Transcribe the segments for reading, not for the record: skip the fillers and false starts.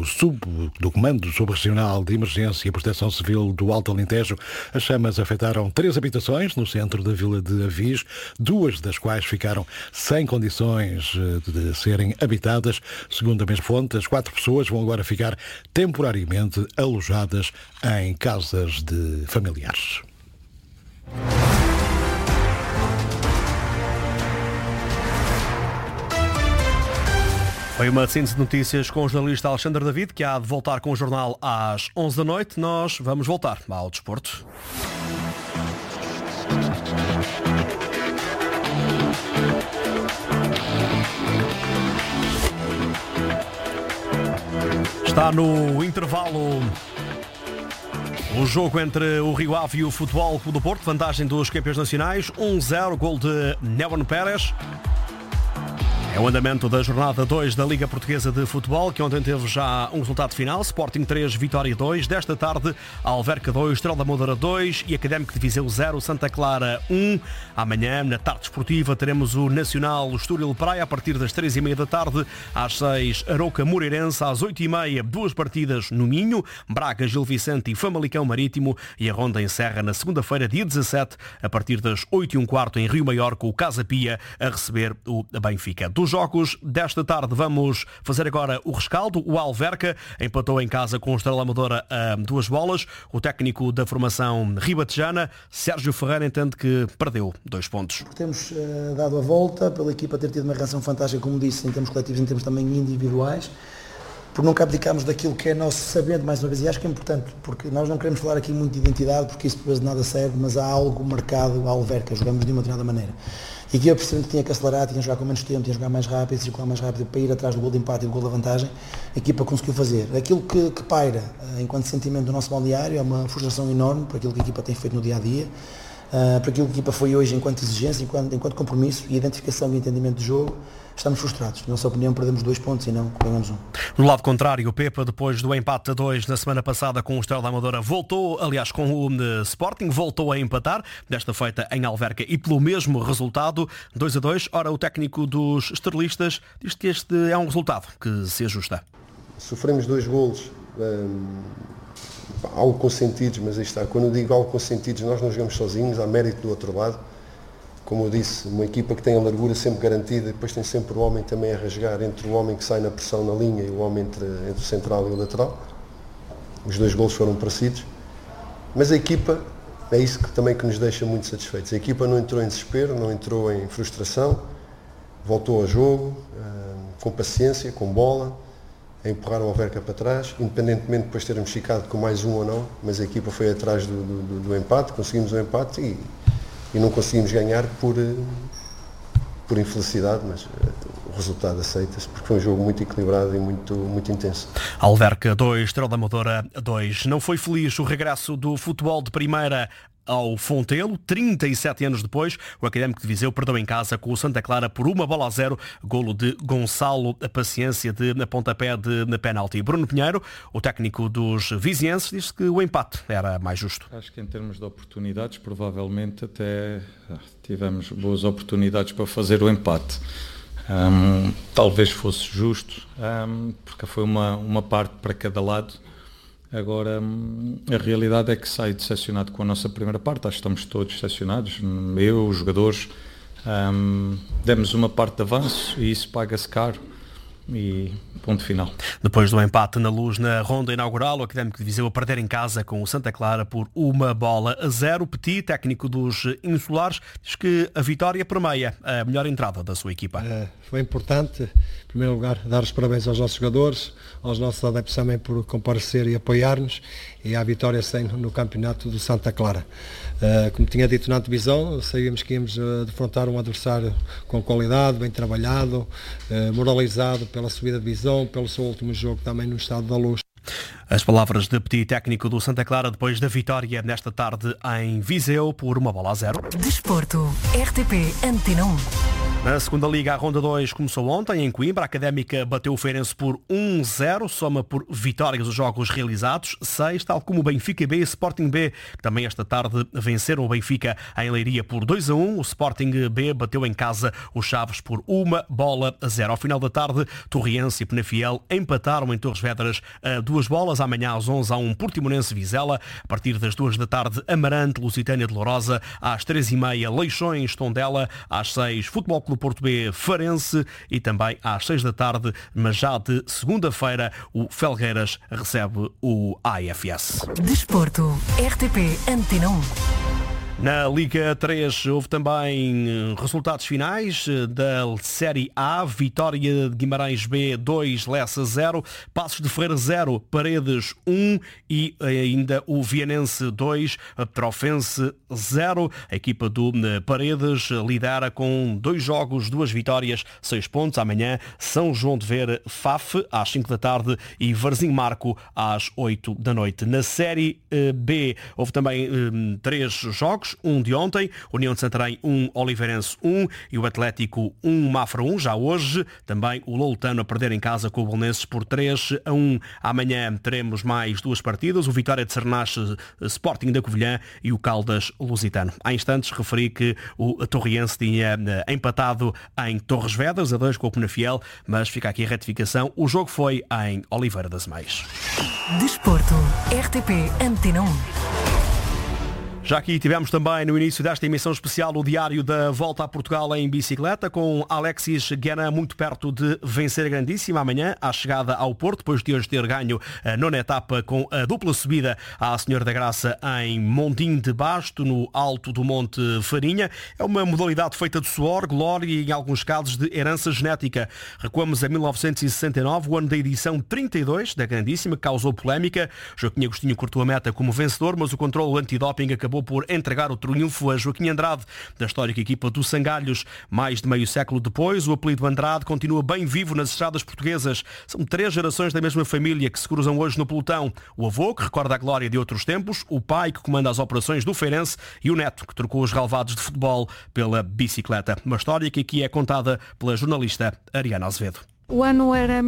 do Comando Subregional de Emergência e Proteção Civil do Alto Alentejo, as chamas afetaram 3 habitações no centro da vila de Avis, 2 das quais ficaram sem condições de serem habitadas. Segundo a mesma fonte, as 4 pessoas vão agora ficar temporariamente alojadas em casas de familiares. Foi uma síntese de notícias com o jornalista Alexandre David, que há de voltar com o jornal às 11 da noite. Nós vamos voltar ao desporto. Está no intervalo o jogo entre o Rio Ave e o Futebol Clube do Porto. Vantagem dos campeões nacionais. 1-0, gol de Néron Pérez. É o andamento da jornada 2 da Liga Portuguesa de Futebol, que ontem teve já um resultado final. Sporting 3, Vitória 2. Desta tarde, Alverca 2, Estrela da Amadora 2 e Académico de Viseu 0, Santa Clara 1. Amanhã, na tarde esportiva, teremos o Nacional Estoril Praia a partir das 3h30 da tarde. Às 6, Arouca Moreirense. Às 8h30, 2 partidas no Minho, Braga, Gil Vicente e Famalicão Marítimo. E a ronda encerra na segunda-feira, dia 17, a partir das 8h15 em Rio Maior, com o Casa Pia a receber o Benfica. Dos jogos desta tarde vamos fazer agora o rescaldo. O Alverca empatou em casa com o Estrela Amadora a 2 bolas. O técnico da formação ribatejana, Sérgio Ferreira, entende que perdeu 2 pontos. Temos dado a volta pela equipa ter tido uma reação fantástica, como disse, em termos coletivos, em termos também individuais, por nunca abdicarmos daquilo que é nosso sabendo, mais uma vez, e acho que é importante, porque nós não queremos falar aqui muito de identidade, porque isso depois de nada serve, mas há algo marcado à Alverca, jogamos de uma determinada maneira. E aqui eu percebi que tinha que acelerar, tinha que jogar com menos tempo, tinha que jogar mais rápido, circular mais rápido para ir atrás do gol de empate e do gol da vantagem. A equipa conseguiu fazer. Aquilo que paira enquanto sentimento do nosso balneário é uma frustração enorme por aquilo que a equipa tem feito no dia-a-dia, por aquilo que a equipa foi hoje enquanto exigência, enquanto compromisso e identificação e entendimento do jogo. Estamos frustrados. Na nossa opinião, perdemos 2 pontos e não ganhamos 1. No lado contrário, o Pepa, depois do empate a 2 na semana passada com o Estrela da Amadora, voltou, aliás, com o Sporting, voltou a empatar, desta feita em Alverca e pelo mesmo resultado, 2-2. Ora, o técnico dos estrelistas diz que este é um resultado que se ajusta. Sofremos 2 golos, algo consentidos, mas aí está. Quando eu digo algo consentidos, nós não jogamos sozinhos, há mérito do outro lado. Como eu disse, uma equipa que tem a largura sempre garantida, depois tem sempre o homem também a rasgar entre o homem que sai na pressão na linha e o homem entre o central e o lateral. Os 2 golos foram parecidos, mas a equipa, é isso que também que nos deixa muito satisfeitos. A equipa não entrou em desespero, não entrou em frustração, voltou ao jogo, com paciência, com bola, a empurrar o Alverca para trás, independentemente de depois termos ficado com mais 1 ou não, mas a equipa foi atrás do empate, conseguimos o empate e não conseguimos ganhar por infelicidade, mas o resultado aceita-se, porque foi um jogo muito equilibrado e muito intenso. Alverca 2, Estrela da Amadora 2. Não foi feliz o regresso do futebol de primeira ao Fontelo, 37 anos depois. O Académico de Viseu perdeu em casa com o Santa Clara por 1-0, golo de Gonçalo, a paciência de pontapé de penalti. Bruno Pinheiro, o técnico dos vizienses, diz que o empate era mais justo. Acho que em termos de oportunidades, provavelmente até tivemos boas oportunidades para fazer o empate. Talvez fosse justo, porque foi uma parte para cada lado. Agora, a realidade é que saio decepcionado com a nossa primeira parte. Acho que estamos todos decepcionados. Eu, os jogadores, demos uma parte de avanço e isso paga-se caro. E ponto final. Depois do empate na Luz na ronda inaugural, o Académico de Viseu a perder em casa com o Santa Clara por 1-0. Petit, técnico dos Insulares, diz que a vitória permeia a melhor entrada da sua equipa. Foi importante, em primeiro lugar, dar os parabéns aos nossos jogadores, aos nossos adeptos também por comparecer e apoiar-nos, e à vitória sem no campeonato do Santa Clara. Como tinha dito na antevisão, sabíamos que íamos defrontar um adversário com qualidade, bem trabalhado, moralizado pela subida de divisão, pelo seu último jogo também no Estado da Luz. As palavras de Petit, técnico do Santa Clara, depois da vitória nesta tarde em Viseu por 1-0. Desporto, RTP Antena 1. Na segunda Liga, a Ronda 2 começou ontem em Coimbra. A Académica bateu o Feirense por 1-0, soma por vitórias os jogos realizados, 6, tal como o Benfica B e Sporting B, que também esta tarde venceram o Benfica em Leiria por 2-1. O Sporting B bateu em casa os Chaves por 1-0. Ao final da tarde, Torriense e Penafiel empataram em Torres Vedras a 2-2. Amanhã às 11 há um Portimonense Vizela. A partir das 2 da tarde, Amarante, Lusitânia de Lourosa. Às 3h30, Leixões, Tondela. Às 6, Futebol Clube Porto B, Farense, e também às 6 da tarde, mas já de segunda-feira, o Felgueiras recebe o AFS. Desporto, RTP Antena 1. Na Liga 3 houve também resultados finais da Série A. Vitória de Guimarães B 2, Lessa 0, Passos de Ferreira 0, Paredes 1 e ainda o Vianense 2, Trofense 0. A equipa do Paredes lidera com 2 jogos, 2 vitórias, 6 pontos. Amanhã São João de Ver Faf às 5 da tarde e Varzim Marco às 8 da noite. Na Série B houve também 3 jogos. Um de ontem, União de Santarém 1, Oliveirense 1 e o Atlético 1, Mafra 1. Já hoje, também o Loutano a perder em casa com o Bolonenses por 3-1. Amanhã teremos mais 2 partidas, o Vitória de Sernache Sporting da Covilhã e o Caldas Lusitano. Há instantes referi que o Torriense tinha empatado em Torres Vedras a 2 com o Penafiel, mas fica aqui a retificação. O jogo foi em Oliveira das Meias. Desporto, RTP Antena 1. Já aqui tivemos também no início desta emissão especial o diário da volta a Portugal em bicicleta, com Alexis Guérin muito perto de vencer a grandíssima amanhã à chegada ao Porto, depois de hoje ter ganho a 9ª etapa com a dupla subida à Senhora da Graça em Mondim de Basto, no alto do Monte Farinha. É uma modalidade feita de suor, glória e, em alguns casos, de herança genética. Recuamos a 1969, o ano da edição 32 da grandíssima, que causou polémica. Joaquim Agostinho cortou a meta como vencedor, mas o controle antidoping acabou por entregar o triunfo a Joaquim Andrade, da histórica equipa do Sangalhos. Mais de meio século depois, o apelido Andrade continua bem vivo nas estradas portuguesas. São 3 gerações da mesma família que se cruzam hoje no pelotão. O avô, que recorda a glória de outros tempos, o pai, que comanda as operações do Feirense, e o neto, que trocou os relevados de futebol pela bicicleta. Uma história que aqui é contada pela jornalista Ariana Azevedo. O ano era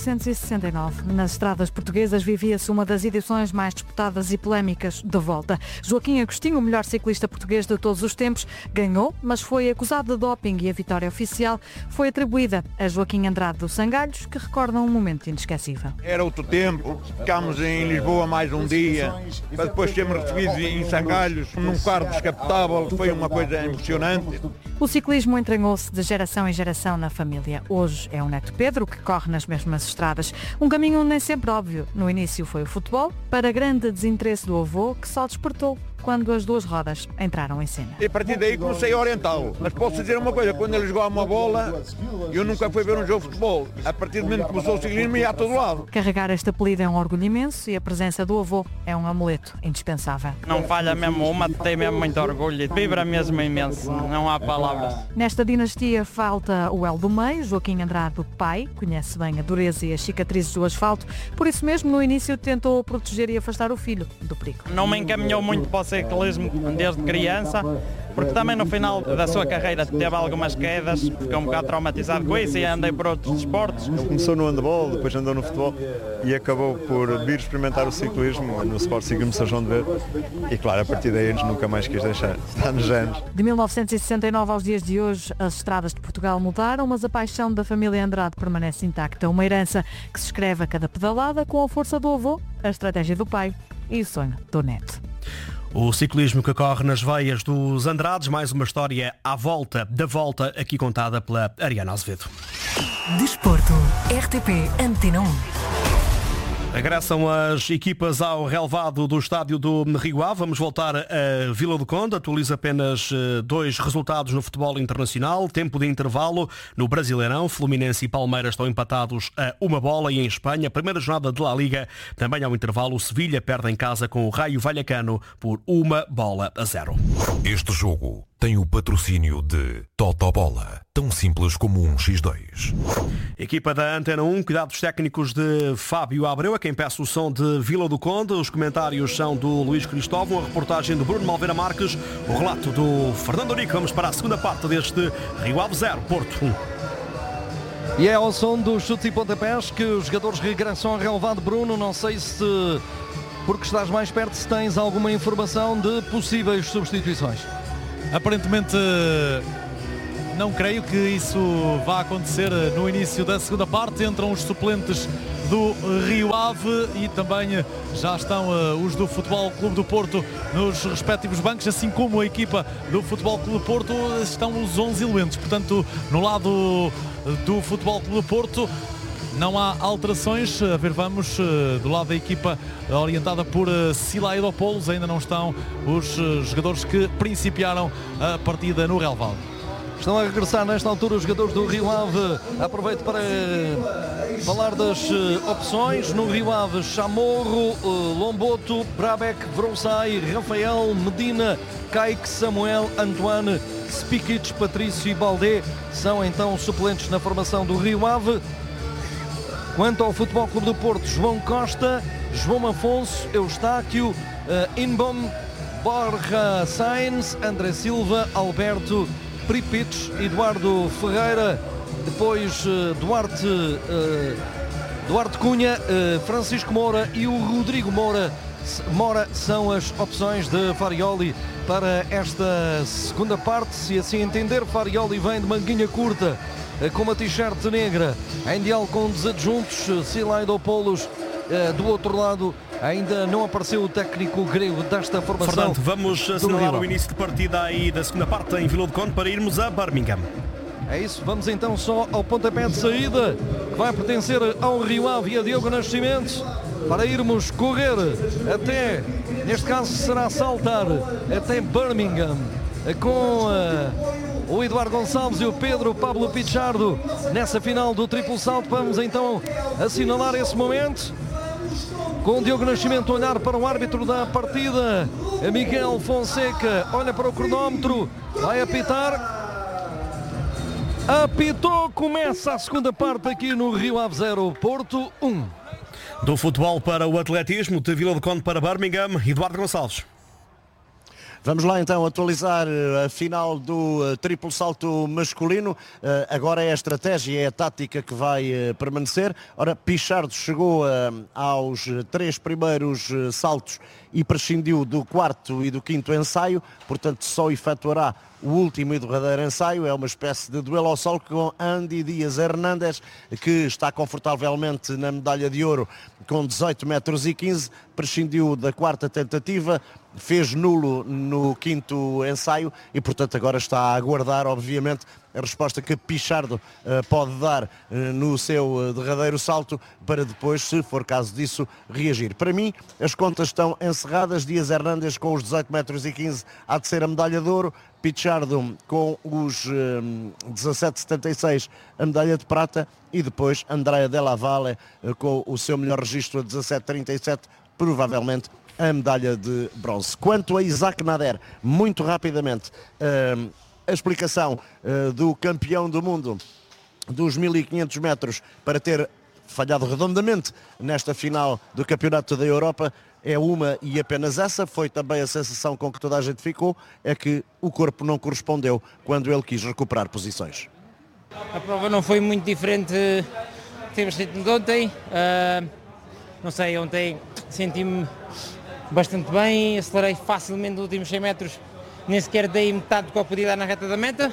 1969. Nas estradas portuguesas vivia-se uma das edições mais disputadas e polémicas de volta. Joaquim Agostinho, o melhor ciclista português de todos os tempos, ganhou, mas foi acusado de doping e a vitória oficial foi atribuída a Joaquim Andrade dos Sangalhos, que recorda um momento inesquecível. Era outro tempo, ficámos em Lisboa mais um dia, para depois sermos recebidos em Sangalhos, num carro descapotável, foi uma coisa emocionante. O ciclismo entranhou-se de geração em geração na família. Hoje é o neto Pedro que corre nas mesmas estradas. Um caminho nem sempre óbvio. No início foi o futebol, para grande desinteresse do avô, que só despertou quando as 2 rodas entraram em cena. E a partir daí comecei a orientá-lo. Mas posso dizer uma coisa, quando ele jogava uma bola, eu nunca fui ver um jogo de futebol. A partir do momento que começou o ciclismo, ia a todo lado. Carregar este apelido é um orgulho imenso e a presença do avô é um amuleto indispensável. Não falha mesmo uma, tem mesmo muito orgulho. Vibra mesmo imenso, não há palavras. Nesta dinastia falta o elo do meio, Joaquim Andrade, o pai, conhece bem a dureza e as cicatrizes do asfalto, por isso mesmo no início tentou proteger e afastar o filho do perigo. Não me encaminhou muito para o ciclismo desde criança, porque também no final da sua carreira teve algumas quedas, ficou um bocado traumatizado com isso e andei por outros desportos. Ele começou no handball, depois andou no futebol e acabou por vir experimentar o ciclismo no Sport Ciclismo São João de Ver e claro, a partir daí nunca mais quis deixar, está nos genes. De 1969 aos dias de hoje, as estradas de Portugal mudaram, mas a paixão da família Andrade permanece intacta. Uma herança que se escreve a cada pedalada com a força do avô, a estratégia do pai e o sonho do neto. O ciclismo que corre nas veias dos Andrades, mais uma história à volta da volta, aqui contada pela Ariana Azevedo. Desporto, RTP Antena 1. Regressam as equipas ao relevado do estádio do Rio Ave. Vamos voltar a Vila do Conde. Atualiza apenas 2 resultados no futebol internacional. Tempo de intervalo no Brasileirão. Fluminense e Palmeiras estão empatados a 1 bola. E em Espanha, primeira jornada de La Liga, também ao intervalo, o Sevilha perde em casa com o Raio Vallecano por 1-0. Este jogo tem o patrocínio de Totobola, tão simples como um X2. Equipa da Antena 1, cuidados técnicos de Fábio Abreu, a quem peço o som de Vila do Conde. Os comentários são do Luís Cristóvão, a reportagem do Bruno Malveira Marques, o relato do Fernando Urico. Vamos para a segunda parte deste Rio Ave 0, Porto 1. E é ao som dos chutes e pontapés que os jogadores regressam ao relevado. Bruno, não sei se, porque estás mais perto, se tens alguma informação de possíveis substituições. Aparentemente não creio que isso vá acontecer no início da segunda parte. Entram os suplentes do Rio Ave e também já estão os do Futebol Clube do Porto nos respectivos bancos, assim como a equipa do Futebol Clube do Porto estão os 11 elementos. Portanto, no lado do Futebol Clube do Porto não há alterações. A ver, vamos do lado da equipa orientada por Silaidopoulos. Ainda não estão os jogadores que principiaram a partida no relevado. Estão a regressar nesta altura os jogadores do Rio Ave. Aproveito para falar das opções. No Rio Ave, Chamorro, Lomboto, Brabec, Vronsai, Rafael, Medina, Caique, Samuel, Antoine, Spikic, Patrício e Baldé são então suplentes na formação do Rio Ave. Quanto ao Futebol Clube do Porto, João Costa, João Afonso, Eustáquio, Inbom, Borja Sainz, André Silva, Alberto, Pripic, Eduardo Ferreira, depois Duarte Cunha, Francisco Moura e o Rodrigo Moura são as opções de Farioli para esta segunda parte. Se assim entender, Farioli vem de manguinha curta, com uma t-shirt negra, em diálogo com desadjuntos. Silaidopoulos do outro lado. Ainda não apareceu o técnico grego desta formação. Fernando, vamos assinalar o início de partida aí da segunda parte em Vila do Conde para irmos a Birmingham. É isso, vamos então só ao pontapé de saída, que vai pertencer ao Rio Ave e a Diogo Nascimento, para irmos correr até, neste caso será saltar, até Birmingham, com o Eduardo Gonçalves e o Pedro Pablo Pichardo nessa final do triplo salto. Vamos então assinalar esse momento, com o Diogo Nascimento a olhar para o árbitro da partida, Miguel Fonseca, olha para o cronómetro, vai apitar. Apitou, começa a segunda parte aqui no Rio Ave 0, Porto 1. Do futebol para o atletismo, de Vila do Conde para Birmingham, Eduardo Gonçalves. Vamos lá então atualizar a final do triplo salto masculino. Agora é a estratégia, é a tática que vai permanecer. Ora, Pichardo chegou aos 3 primeiros saltos e prescindiu do 4º e do 5º ensaio, portanto só efetuará o último e derradeiro ensaio. É uma espécie de duelo ao solo com Andy Dias Hernández, que está confortavelmente na medalha de ouro com 18,15 metros, prescindiu da 4ª tentativa, fez nulo no 5º ensaio e portanto agora está a aguardar obviamente a resposta que Pichardo pode dar no seu derradeiro salto, para depois, se for caso disso, reagir. Para mim, as contas estão encerradas. Dias Hernández com os 18,15 metros há de ser a medalha de ouro, Pichardo com os 17,76 a medalha de prata e depois Andrea Della Valle com o seu melhor registro a 17,37, provavelmente a medalha de bronze. Quanto a Isaac Nader, muito rapidamente, a explicação do campeão do mundo dos 1500 metros para ter falhado redondamente nesta final do Campeonato da Europa é uma e apenas essa. Foi também a sensação com que toda a gente ficou, é que o corpo não correspondeu quando ele quis recuperar posições. A prova não foi muito diferente do que ritmo de ontem. Não sei, ontem senti-me bastante bem, acelerei facilmente nos últimos 100 metros, nem sequer dei metade do que eu podia dar na reta da meta.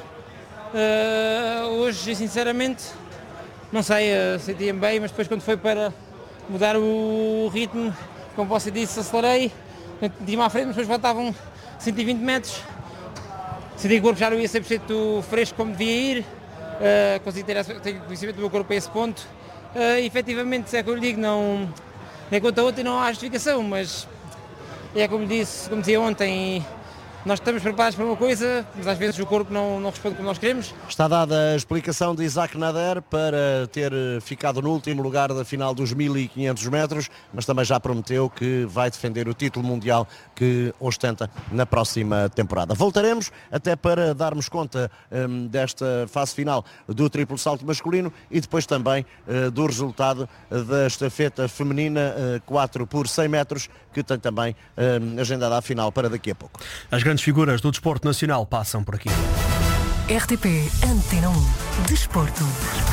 Hoje, sinceramente, não sei, sentia-me bem, mas depois quando foi para mudar o ritmo, como você disse, acelerei, tinha-me à frente, mas depois faltavam 120 metros. Senti que o corpo já não ia 100% fresco como devia ir, consegui ter conhecimento do meu corpo a esse ponto. Efetivamente, é que eu lhe digo, não, nem quanto a ontem não há justificação, mas é como disse, como dizia ontem, nós estamos preparados para uma coisa, mas às vezes o corpo não responde como nós queremos. Está dada a explicação de Isaac Nader para ter ficado no último lugar da final dos 1500 metros, mas também já prometeu que vai defender o título mundial que ostenta na próxima temporada. Voltaremos até para darmos conta desta fase final do triplo salto masculino e depois também do resultado da estafeta feminina 4 por 100 metros, que tem também agendada a final para daqui a pouco. As grandes figuras do desporto nacional passam por aqui. RTP Antena 1 Desporto.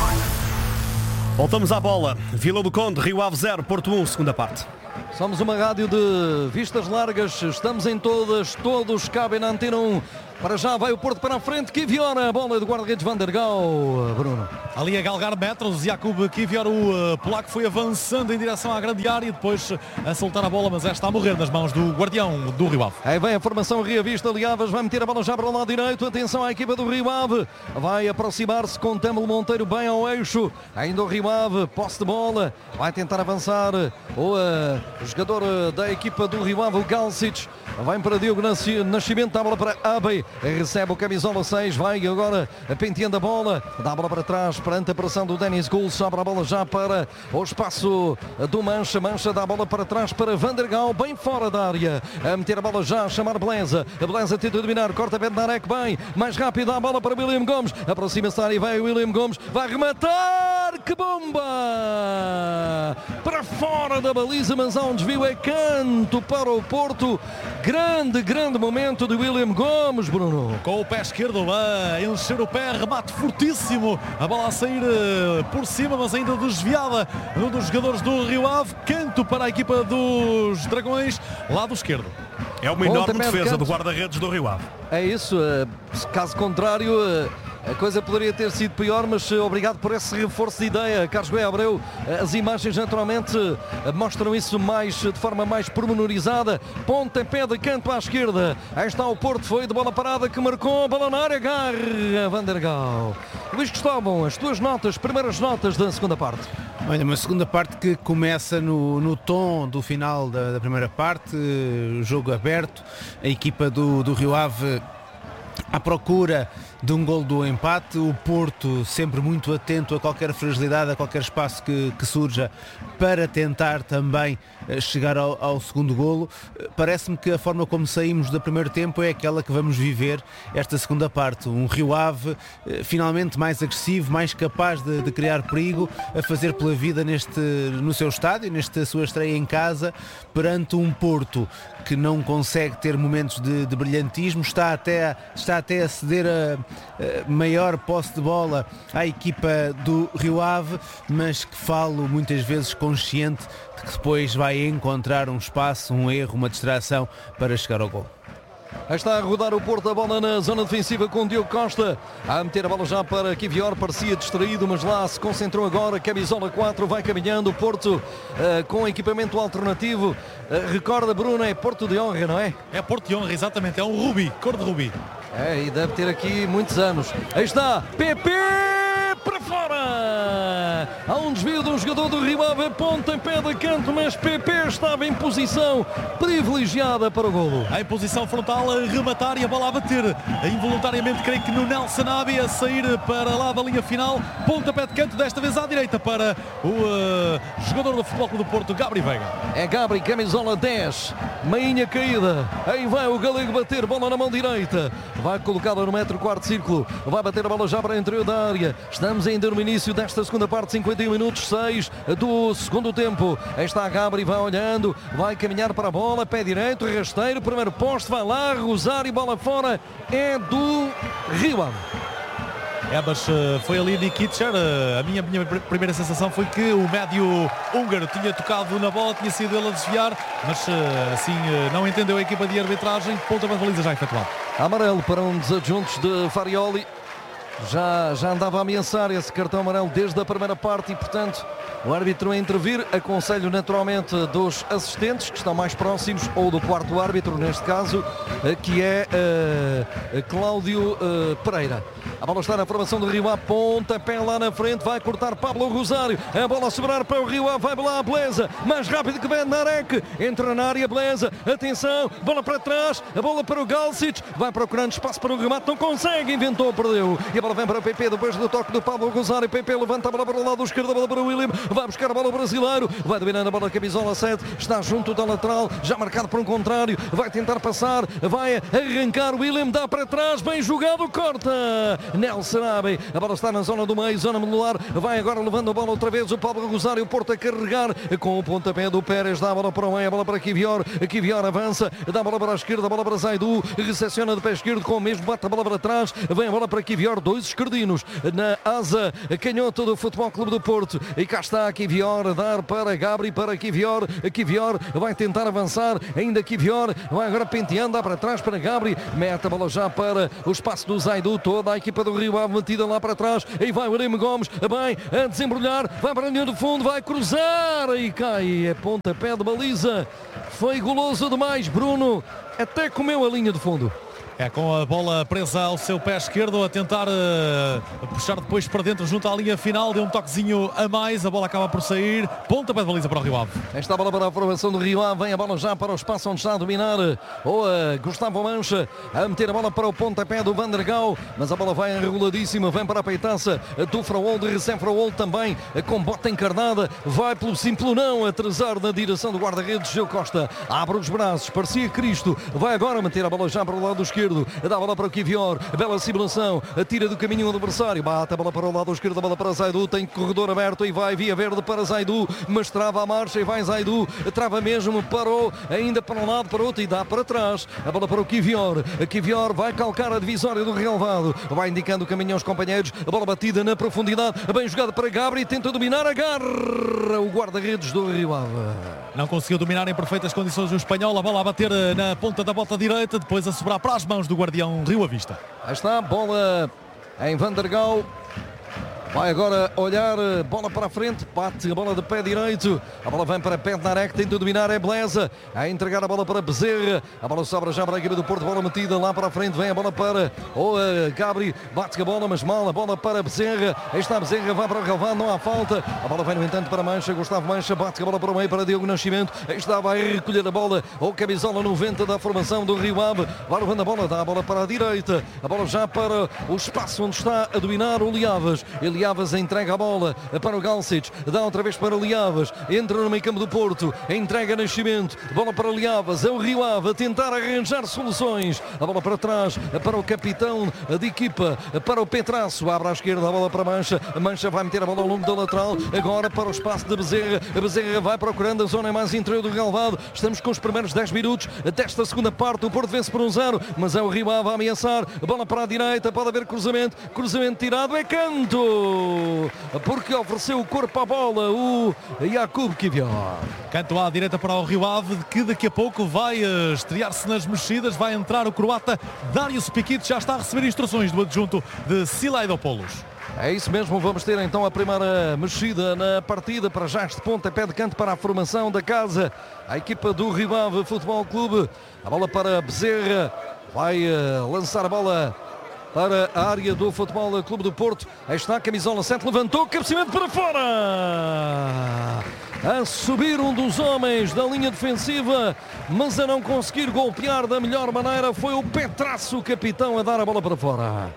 Voltamos à bola. Vila do Conde, Rio Ave 0, Porto 1, segunda parte. Somos uma rádio de vistas largas, estamos em todas, todos cabem na Antena 1. Para já vai o Porto para a frente, Kivior, a bola do guarda-redes Van der Gaal, Bruno. Ali a galgar metros, Jakub Kivior, o polaco foi avançando em direção à grande área e depois a soltar a bola, mas esta está a morrer nas mãos do guardião do Rio Ave. Aí vem a formação reavista, Liavas vai meter a bola já para o lado direito, atenção à equipa do Rio Ave, vai aproximar-se com Tâmelo Monteiro bem ao eixo, ainda o Rio Ave, posse de bola, vai tentar avançar o jogador da equipa do Rio Ave, o Galcic, vai para Diogo Nascimento, dá a bola para Abe, recebe o camisola 6, vai agora penteando a bola, dá a bola para trás perante a pressão do Dennis Gould, sobra a bola já para o espaço do Mancha dá a bola para trás para Van der Gaal, bem fora da área, a meter a bola já, a chamar Beleza, a Beleza tenta dominar, corta Bednarek bem, mais rápido, dá a bola para William Gomes, aproxima-se da área e vai o William Gomes, vai rematar, que bomba! Para fora da baliza, mas há um desvio, é canto para o Porto, grande momento de William Gomes, Bruno. Com o pé esquerdo a encher o pé, remate fortíssimo, a bola a sair por cima, mas ainda desviada um dos jogadores do Rio Ave, canto para a equipa dos Dragões, lado esquerdo. É uma enorme defesa do guarda-redes do Rio Ave. É isso, caso contrário a coisa poderia ter sido pior, mas obrigado por esse reforço de ideia, Carlos Goé Abreu. As imagens naturalmente mostram isso de forma mais pormenorizada. Pontapé de canto à esquerda. Aí está o Porto, foi de bola parada que marcou a bola na área, garra Van der Gaal. Luís Cristóvão, as tuas notas, primeiras notas da segunda parte. Olha, uma segunda parte que começa no tom do final da primeira parte, jogo aberto, a equipa do Rio Ave à procura de um gol do empate, o Porto sempre muito atento a qualquer fragilidade, a qualquer espaço que surja para tentar também chegar ao segundo golo. Parece-me que a forma como saímos do primeiro tempo é aquela que vamos viver esta segunda parte. Um Rio Ave finalmente mais agressivo, mais capaz de criar perigo, a fazer pela vida no seu estádio, nesta sua estreia em casa, perante um Porto que não consegue ter momentos de brilhantismo, está até a ceder a maior posse de bola à equipa do Rio Ave, mas que falo muitas vezes consciente de que depois vai encontrar um espaço, um erro, uma distração para chegar ao gol. Aí está a rodar o Porto, a bola na zona defensiva com Diogo Costa, a meter a bola já para Kivior, parecia distraído, mas lá se concentrou agora, camisola 4, vai caminhando o Porto com equipamento alternativo, recorda Bruno, é Porto de honra, não é? É Porto de honra, exatamente, é um rubi, cor de rubi. É, e deve ter aqui muitos anos. Aí está, PP para fora! Há um desvio de um jogador do Rio Ave, pontapé de canto, mas PP estava em posição privilegiada para o golo. Em posição frontal a rematar e a bola a bater. Involuntariamente, creio que no Nelson Nabi, a sair para lá da linha final. Pontapé de canto, desta vez à direita para o jogador do Futebol Clube do Porto, Gabri Veiga. É Gabri, camisola 10, mainha caída. Aí vai o galego bater, bola na mão direita. Vai colocá-la no metro quarto círculo. Vai bater a bola já para o interior da área. Estamos ainda no início desta segunda parte, 51 minutos 6 do segundo tempo. Aí está a Gabri, vai olhando, vai caminhar para a bola, pé direito, rasteiro, primeiro poste, vai lá, Rosário, bola fora, é do Rio Ave. É, mas foi ali Nikitcher. A minha primeira sensação foi que o médio húngaro tinha tocado na bola, tinha sido ele a desviar, mas assim não entendeu a equipa de arbitragem. Ponta de baliza já efetuado. Amarelo para um dos adjuntos de Farioli. Já andava a ameaçar esse cartão amarelo desde a primeira parte e, portanto, o árbitro a intervir. Aconselho naturalmente dos assistentes que estão mais próximos, ou do quarto árbitro neste caso, que é Cláudio Pereira. A bola está na formação do Rio Ave, pontapé lá na frente, vai cortar Pablo Rosário, a bola a sobrar para o Rio Ave, vai lá a Beleza, mais rápido que Bednarek, entra na área Beleza, atenção, bola para trás, a bola para o Galcic, vai procurando espaço para o remate, não consegue, inventou, perdeu, e a bola vem para o PP, depois do toque do Pablo Rosário, PP levanta a bola para o lado esquerdo, a bola para o William, vai buscar a bola brasileiro, vai dominando a bola camisola 7, está junto da lateral, já marcado por um contrário, vai tentar passar, vai arrancar o William, dá para trás, bem jogado, corta, Nelson Abe, a bola está na zona do meio, zona medular, vai agora levando a bola outra vez, o Pablo Rosário, o Porto a carregar, com o pontapé do Pérez, dá a bola para o meio, a bola para Kivior avança, dá a bola para a esquerda, a bola para Zaidu, recepciona de pé esquerdo, com o mesmo, bate a bola para trás, vem a bola para Kivior, 2 esquerdinos, na asa canhota do Futebol Clube do Porto, e cá está Kivior a dar para Gabri, para Kivior vai tentar avançar, ainda Kivior, vai agora penteando, dá para trás para Gabri, mete a bola já para o espaço do Zaidu, toda a equipa do Rio Ave metida lá para trás, e vai o Arime Gomes, bem, a desembrulhar, vai para a linha do fundo, vai cruzar, e cai, é pontapé de baliza, foi goloso demais, Bruno, até comeu a linha de fundo. É com a bola presa ao seu pé esquerdo a tentar puxar depois para dentro junto à linha final, deu um toquezinho a mais, a bola acaba por sair, pontapé de baliza para o Rio Ave. Esta bola para a formação do Rio Ave, vem a bola já para o espaço onde está a dominar Gustavo Mancha, a meter a bola para o pontapé do Van der Gaal, mas a bola vai enreguladíssima, vem para a peitaça do Frauolde, recebe Frauolde também, com bota encarnada, vai pelo simples não, atrasar na direção do guarda-redes, Gil Costa, abre os braços, parecia Cristo, vai agora meter a bola já para o lado esquerdo, dá a bola para o Kivior, bela simulação, tira do caminho do adversário, bate a bola para o lado esquerdo, a bola para Zaidu, tem corredor aberto e vai via verde para Zaidu, mas trava a marcha e vai Zaidu, trava mesmo, parou, ainda para um lado, para o outro e dá para trás, a bola para o Kivior, vai calcar a divisória do relvado, vai indicando o caminho aos companheiros, a bola batida na profundidade, bem jogada para Gabri, tenta dominar, agarra o guarda-redes do Rio Ave. Não conseguiu dominar em perfeitas condições o espanhol, a bola a bater na ponta da bota direita, depois a sobrar para as mãos do guardião Rio Avista. Aí está a bola em Van der Gaal. Vai agora olhar, bola para a frente, bate a bola de pé direito, a bola vem para Bednarek, tenta dominar, é Beleza, a entregar a bola para Bezerra, a bola sobra já para a equipe do Porto, bola metida lá para a frente, vem a bola para Gabri, bate a bola, mas mal, a bola para Bezerra, aí está Bezerra, vai para o relvado, não há falta, a bola vem no entanto para Mancha, Gustavo Mancha, bate a bola para o meio para Diogo Nascimento, aí está, vai recolher a bola, o camisola 90 da formação do Rio Ave, vai levando a bola, dá a bola para a direita, a bola já para o espaço onde está a dominar o Liavas, Liavas entrega a bola para o Galcic, dá outra vez para o Liavas, entra no meio campo do Porto, entrega Nascimento, bola para o Liavas, é o Rio Ave a tentar arranjar soluções, a bola para trás, para o capitão de equipa, para o Petraço, abre à esquerda a bola para Mancha, a Mancha vai meter a bola ao longo da lateral, agora para o espaço de Bezerra, a Bezerra vai procurando a zona mais interior do relvado, estamos com os primeiros 10 minutos desta segunda parte, o Porto vence por 1-0, mas é o Rio Ave a ameaçar, a bola para a direita, pode haver cruzamento tirado, é canto! Porque ofereceu o corpo à bola o Jakub Kivior. Canto à direita para o Rio Ave, que daqui a pouco vai estrear-se nas mexidas, vai entrar o croata Darius Pikic, já está a receber instruções do adjunto de Silaidopoulos. É isso mesmo, vamos ter então a primeira mexida na partida, para já este pontapé de canto para a formação da casa, a equipa do Rio Ave Futebol Clube, a bola para Bezerra, vai lançar a bola para a área do Futebol Clube do Porto. Aí está a camisola 7, levantou, cabeceamento para fora. A subir um dos homens da linha defensiva, mas a não conseguir golpear da melhor maneira foi o Petraço, o capitão, a dar a bola para fora.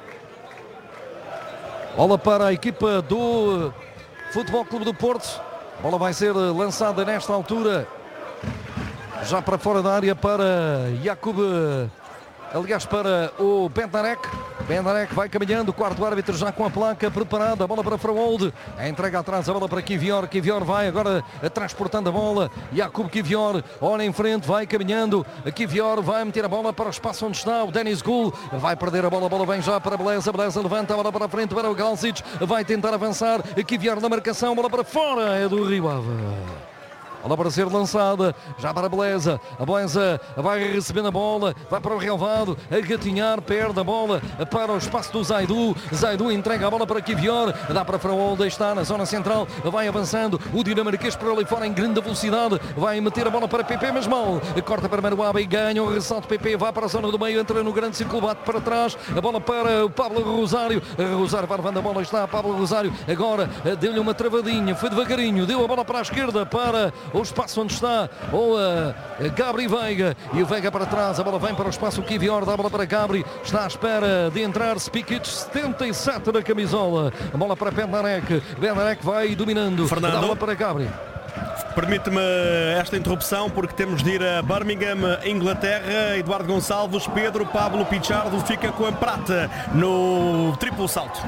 Bola para a equipa do Futebol Clube do Porto. A bola vai ser lançada nesta altura, já para fora da área para Jakub, aliás para o Bednarek. Bednarek vai caminhando, o quarto árbitro já com a placa preparada, a bola para Frauolde, a entrega atrás, a bola para Kivior, Kivior vai agora transportando a bola, Jakub Kivior, olha em frente, vai caminhando, Kivior vai meter a bola para o espaço onde está o Denis Gul, vai perder a bola vem já para Beleza, Beleza levanta a bola para a frente para o Galcic, vai tentar avançar, Kivior na marcação, bola para fora, é do Rio Ave. bola para ser lançada, já para a Beleza vai recebendo a bola, vai para o relvado, a gatinhar, perde a bola para o espaço do Zaidu entrega a bola para Kivior, dá para Fraolda, está na zona central, vai avançando, o dinamarquês por ali fora em grande velocidade, vai meter a bola para PP, mas mal, corta para Maruaba e ganha o ressalto, PP vai para a zona do meio, entra no grande círculo, bate para trás, a bola para o Pablo Rosário vai levando a bola, está Pablo Rosário, agora deu-lhe uma travadinha, foi devagarinho, deu a bola para a esquerda, para o espaço onde está o Gabri Veiga, e o Veiga para trás, a bola vem para o espaço, Kivior dá a bola para Gabri, está à espera de entrar Spikic, 77 na camisola, a bola para Bednarek vai dominando, Fernando. dá a bola para Gabri. Permite-me esta interrupção porque temos de ir a Birmingham, Inglaterra. Eduardo Gonçalves, Pedro Pablo Pichardo fica com a prata no triplo salto.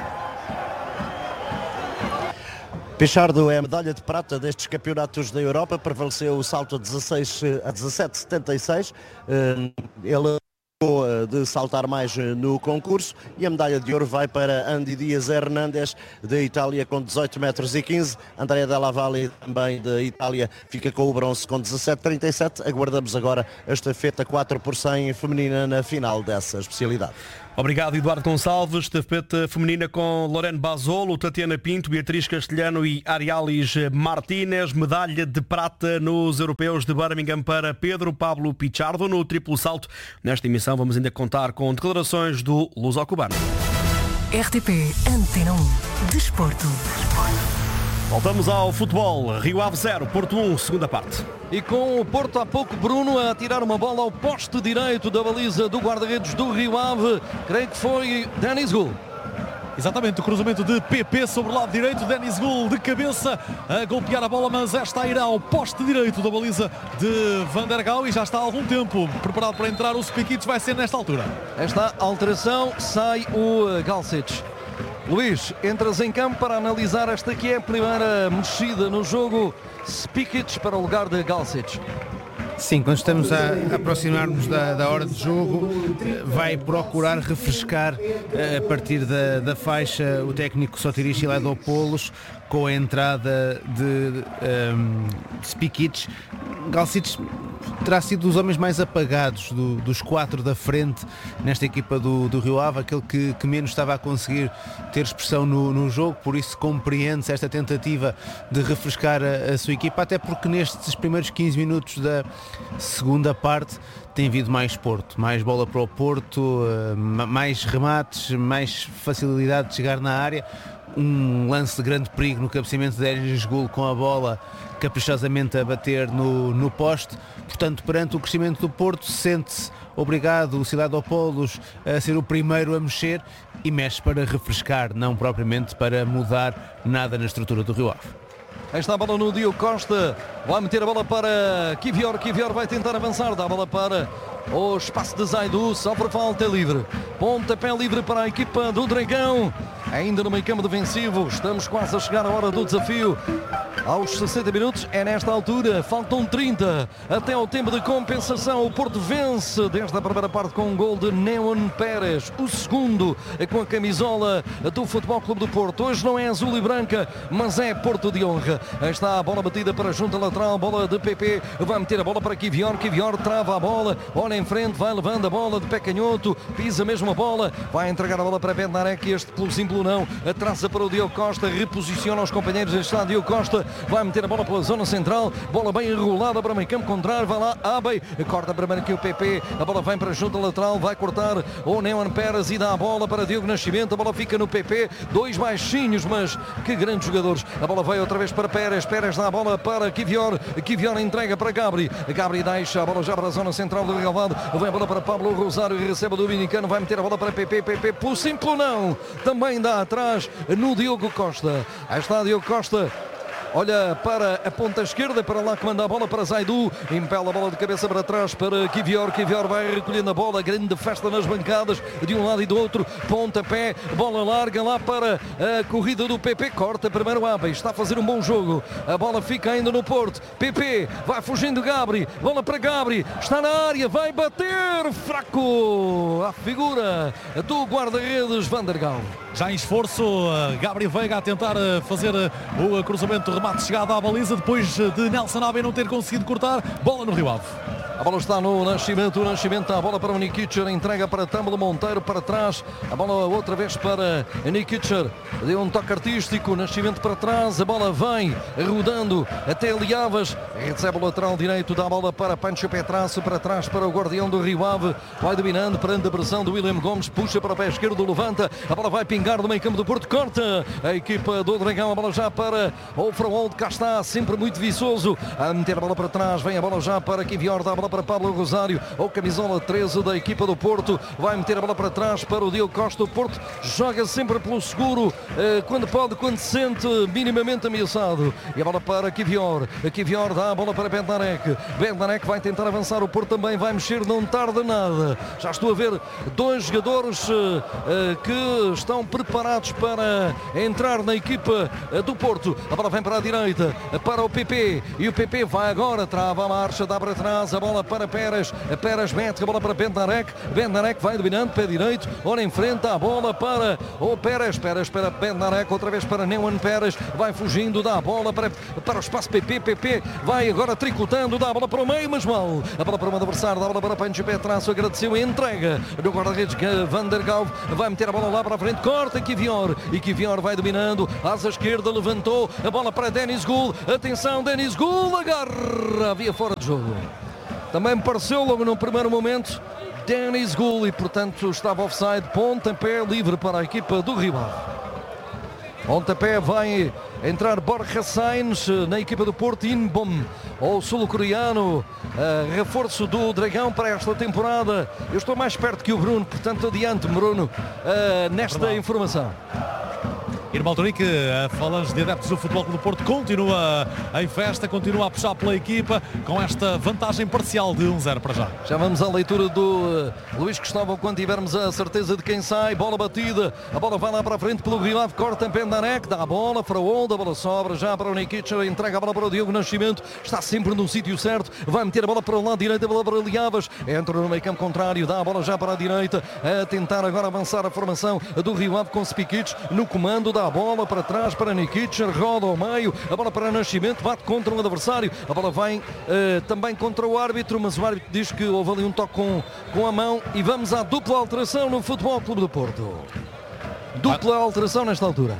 Pichardo é a medalha de prata destes campeonatos da Europa, prevaleceu o salto a 17,76. Ele de saltar mais no concurso e a medalha de ouro vai para Andy Dias Hernandes da Itália com 18,15 metros. Andrea Della Valle também da Itália fica com o bronze com 17,37. Aguardamos agora a estafeta 4x100 feminina na final dessa especialidade. Obrigado, Eduardo Gonçalves. Estafeta feminina com Lorena Basolo, Tatiana Pinto, Beatriz Castelhano e Arialis Martínez. Medalha de prata nos europeus de Birmingham para Pedro Pablo Pichardo no triplo salto. Nesta emissão vamos ainda contar com declarações do luso-cubano. RTP Antena 1 Desporto. Voltamos ao futebol. Rio Ave 0, Porto 1, segunda parte. E com o Porto há pouco, Bruno, a tirar uma bola ao poste direito da baliza do guarda-redes do Rio Ave. Creio que foi Denis Gul. Exatamente, o cruzamento de PP sobre o lado direito, Denis Gul de cabeça a golpear a bola, mas esta irá ao poste direito da baliza de Van der Gaal e já está há algum tempo preparado para entrar. O Spikic vai ser nesta altura. Esta alteração, sai o Galcic. Luís, entras em campo para analisar esta que é a primeira mexida no jogo. Spikic para o lugar de Galcic. Sim, quando estamos a aproximar-nos da hora de jogo, vai procurar refrescar a partir da faixa o técnico Sotirici Laidopoulos com a entrada de Spikic. Galcic terá sido dos homens mais apagados dos quatro da frente nesta equipa do Rio Ave, aquele que menos estava a conseguir ter expressão no jogo, por isso compreende-se esta tentativa de refrescar a sua equipa, até porque nestes primeiros 15 minutos da segunda parte tem havido mais Porto, mais bola para o Porto, mais remates, mais facilidade de chegar na área. Um lance de grande perigo no cabeceamento de Denis Gul com a bola caprichosamente a bater no poste. Portanto, perante o crescimento do Porto, sente-se obrigado o Laidopoulos a ser o primeiro a mexer e mexe para refrescar, não propriamente para mudar nada na estrutura do Rio Ave. Aí está a bola no Diogo Costa, vai meter a bola para Kivior vai tentar avançar, dá a bola para o espaço de Zaidu, sofre falta, livre, pontapé livre para a equipa do Dragão, ainda no meio campo defensivo, estamos quase a chegar à hora do desafio, aos 60 minutos, é nesta altura, faltam 30, até ao tempo de compensação, o Porto vence desde a primeira parte com um gol de Neon Pérez, o segundo com a camisola do Futebol Clube do Porto, hoje não é azul e branca, mas é Porto de honra, aí está a bola batida para a junta lateral, bola de PP, vai meter a bola para Kivior trava a bola, olha em frente, vai levando a bola de pé canhoto, pisa mesmo a bola, vai entregar a bola para Bednarek, este pelo simples não, atrasa para o Diogo Costa, reposiciona os companheiros, está Diogo Costa, vai meter a bola pela zona central, bola bem enrolada para o meio campo contrário, vai lá, Abey, corta primeiro aqui o PP, a bola vem para a junta lateral, vai cortar o Neon Pérez e dá a bola para Diogo Nascimento, a bola fica no PP, dois baixinhos, mas que grandes jogadores, a bola vai outra vez para Pérez dá a bola para Kivior entrega para Gabri deixa a bola já para a zona central do relvado, vem a bola para Pablo Rosário e recebe o dominicano, vai meter a bola para PP, por simples não, também dá atrás no Diogo Costa, aí está Diogo Costa, olha para a ponta esquerda, para lá que manda a bola para Zaidu, impela a bola de cabeça para trás para Kivior vai recolhendo a bola, grande festa nas bancadas de um lado e do outro, pontapé, bola larga lá para a corrida do PP, corta primeiro o Abey, está a fazer um bom jogo, a bola fica ainda no Porto, PP, vai fugindo Gabri, bola para Gabri, está na área, vai bater, fraco, a figura do guarda-redes Van der Gaal. já em esforço, Gabriel Veiga a tentar fazer o cruzamento, remate chegado à baliza, depois de Nelson Navia não ter conseguido cortar, bola no Rio Ave. A bola está no Nascimento, o Nascimento dá a bola para o Nikicher, entrega para Tâmelo Monteiro, para trás, a bola outra vez para Nikicher, deu um toque artístico, Nascimento para trás, a bola vem rodando até Liavas, recebe o lateral direito, dá a bola para Pancho Petraço, para trás para o guardião do Rio Ave, vai dominando perante a pressão do William Gomes, puxa para o pé esquerdo, levanta, a bola vai pingar do meio campo do Porto, corta a equipa do Dragão, a bola já para o Frauolde, cá está, sempre muito viçoso, a meter a bola para trás, vem a bola já para Kivior, dá a bola para Pablo Rosário, ou camisola 13 da equipa do Porto, vai meter a bola para trás para o Diogo Costa. O Porto joga sempre pelo seguro, quando pode, quando se sente minimamente ameaçado, e a bola para Kivior, dá a bola para Bendarek vai tentar avançar, o Porto também vai mexer, não tarda nada, já estou a ver dois jogadores que estão preparados para entrar na equipa do Porto, a bola vem para a direita, para o PP, e o PP vai agora, trava a marcha, dá para trás, a bola para Pérez mete a bola para Bendarek vai dominando, pé direito, ora enfrenta a bola para o Pérez para Bendarek, outra vez para Neumann Pérez, vai fugindo, dá a bola para o espaço PP vai agora tricotando, dá a bola para o meio, mas mal, a bola para o adversário, dá a bola para Pancho Petraço, agradeceu e entrega no guarda-redes Van der Gauw, vai meter a bola lá para a frente, corta Kivior vai dominando, asa esquerda, levantou a bola para Denis Gul, atenção, Denis Gul, agarra, havia fora de jogo. Também me pareceu logo no primeiro momento Denis Gul, e portanto estava offside, pontapé livre para a equipa do Rio Ave. Pontapé vai entrar Borja Sainz na equipa do Porto, Inbom, o sul-coreano, reforço do Dragão para esta temporada. Eu estou mais perto que o Bruno, portanto adiante Bruno nesta informação. Irmão Tonique, a Falange de Adeptos do Futebol Clube do Porto continua em festa, continua a puxar pela equipa com esta vantagem parcial de 1-0 para já. Já vamos à leitura do Luís Cristóvão quando tivermos a certeza de quem sai. Bola batida, a bola vai lá para a frente pelo Rio Ave, corta Bendarek, dá a bola para o Onda, a bola sobra já para o Nikicher, entrega a bola para o Diogo Nascimento, está sempre no sítio certo, vai meter a bola para o lado direito, a bola para Liavas, entra no meio campo contrário, dá a bola já para a direita, a tentar agora avançar a formação do Rio Ave com Spikic no comando, dá a bola para trás para Nikicher, roda ao meio, a bola para Nascimento, bate contra um adversário, a bola vem também contra o árbitro, mas o árbitro diz que houve ali um toque com a mão, e vamos à dupla alteração no Futebol Clube do Porto. Dupla alteração nesta altura.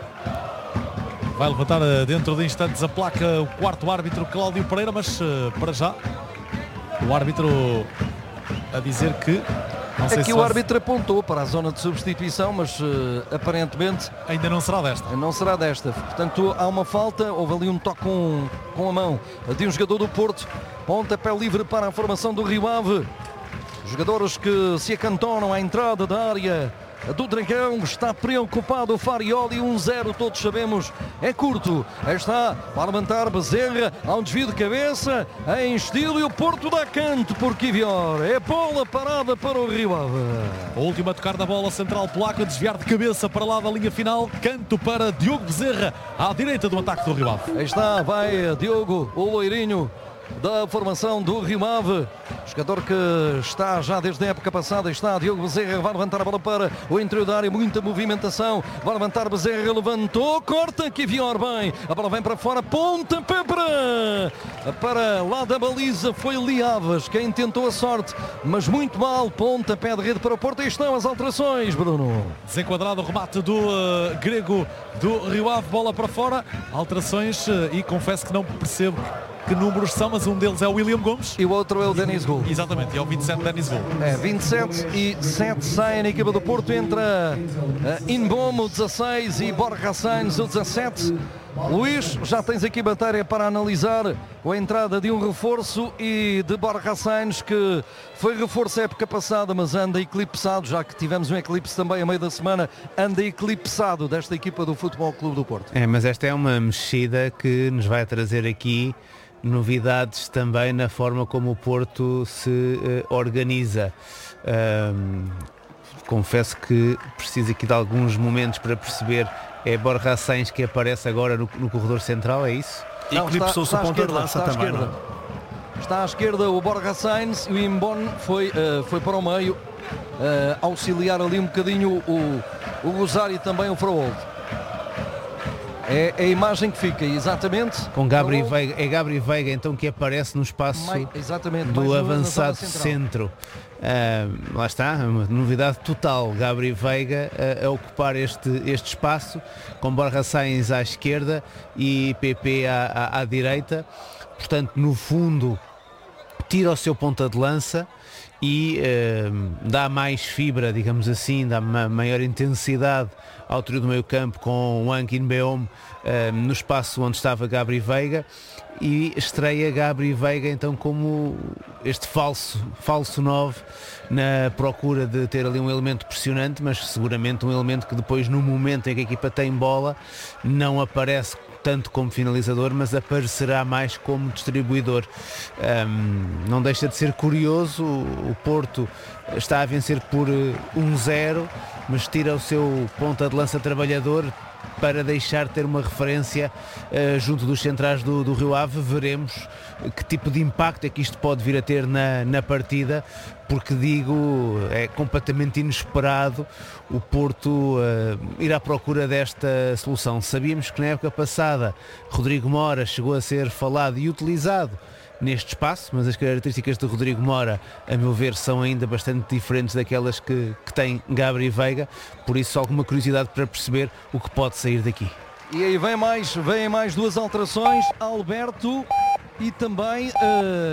Vai levantar dentro de instantes a placa o quarto árbitro Cláudio Pereira, mas para já o árbitro a dizer que aqui o árbitro apontou para a zona de substituição, mas aparentemente ainda não será desta. Não será desta. Portanto, há uma falta, houve ali um toque com a mão de um jogador do Porto. Pontapé livre para a formação do Rio Ave. Jogadores que se acantonam à entrada da área do Dragão, está preocupado o Farioli, 1-0, todos sabemos, é curto, aí está, vai levantar Bezerra, há um desvio de cabeça, em estilo, e o Porto dá canto por Kivior, é bola parada para o Rio Ave. A última a tocar da bola, central polaco, a desviar de cabeça para lá da linha final, canto para Diogo Bezerra, à direita do ataque do Rio Ave. Aí está, vai Diogo, o loirinho da formação do Rio Ave, jogador que está já desde a época passada, está Diogo Bezerra, vai levantar a bola para o interior da área, muita movimentação, vai levantar Bezerra, levantou, corta, Kivior bem, a bola vem para fora, pontapé para lá da baliza, foi Liavas quem tentou a sorte, mas muito mal, pontapé de rede para o Porto, e estão as alterações, Bruno. Desenquadrado o remate do grego do Rio Ave, bola para fora, alterações, e confesso que não percebo que números são, mas um deles é o William Gomes. E o outro é o Denis Gul. Exatamente, é o 27 Denis Gul. 27 e 7 saem na equipa do Porto, entra Inbom, o 16, e Borja Sainz, o 17. Luís, já tens aqui matéria para analisar a entrada de um reforço e de Borja Sainz, que foi reforço a época passada, mas anda eclipsado, já que tivemos um eclipse também a meio da semana, anda eclipsado desta equipa do Futebol Clube do Porto. Mas esta é uma mexida que nos vai trazer aqui novidades também na forma como o Porto se organiza. Confesso que preciso aqui de alguns momentos para perceber. É Borja Sainz que aparece agora no corredor central, é isso? E eclipsou-se a ponta de lança também. Está à esquerda o Borja Sainz, e o Imbon foi para o meio, auxiliar ali um bocadinho o gozar e também o Froholt. É a imagem que fica, exatamente. Com Gabri Veiga, é Gabri Veiga então que aparece no espaço do avançado centro. Lá está, uma novidade total. Gabri Veiga a ocupar este espaço, com Borja Sainz à esquerda e PP à direita. Portanto, no fundo, tira o seu ponta de lança e dá mais fibra, digamos assim, dá maior intensidade ao trio do meio campo, com o Ankin Beom no espaço onde estava Gabri Veiga, e estreia Gabri Veiga então como este falso 9, na procura de ter ali um elemento pressionante, mas seguramente um elemento que depois, no momento em que a equipa tem bola, não aparece tanto como finalizador, mas aparecerá mais como distribuidor. Não deixa de ser curioso, o Porto está a vencer por 1-0, mas tira o seu ponta de lança trabalhador para deixar de ter uma referência junto dos centrais do Rio Ave. Veremos que tipo de impacto é que isto pode vir a ter na partida, porque digo, é completamente inesperado o Porto ir à procura desta solução. Sabíamos que na época passada Rodrigo Mora chegou a ser falado e utilizado neste espaço, mas as características de Rodrigo Mora, a meu ver, são ainda bastante diferentes daquelas que tem Gabri Veiga, por isso alguma curiosidade para perceber o que pode sair daqui. E aí vem mais 2 alterações, Alberto e também